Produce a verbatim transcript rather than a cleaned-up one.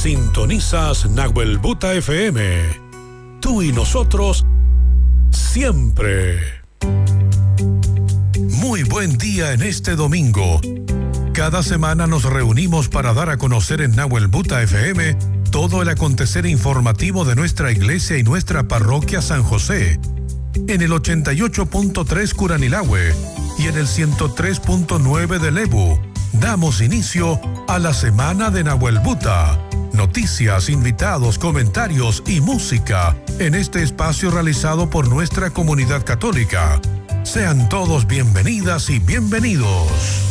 Sintonizas Nahuel Buta F M. Tú y nosotros siempre. Muy buen día en este domingo. Cada semana nos reunimos para dar a conocer en Nahuel Buta F M todo el acontecer informativo de nuestra iglesia y nuestra parroquia San José. En el ochenta y ocho punto tres Curanilahue y en el ciento tres punto nueve de Lebu. Damos inicio a la semana de Nahuel Buta. Noticias, invitados, comentarios y música en este espacio realizado por nuestra comunidad católica. Sean todos bienvenidas y bienvenidos.